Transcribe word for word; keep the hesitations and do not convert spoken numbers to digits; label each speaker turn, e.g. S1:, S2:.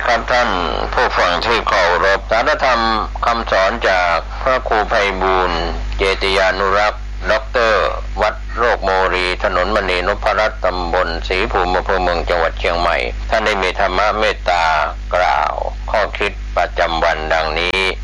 S1: ครับท่านผู้ฟังที่เคารพสารธรรมคำสอนจากพระครูไพบูลย์เจติยานุรักษ์ด็อกเตอร์วัดโรคโมรีถนนมณีนพรัตน์ตำบลศรีภูมิอำเภอเมืองจังหวัดเชียงใหม่ท่านได้มีธรรมะเมตตากล่าวข้อคิดประจำวันดังนี้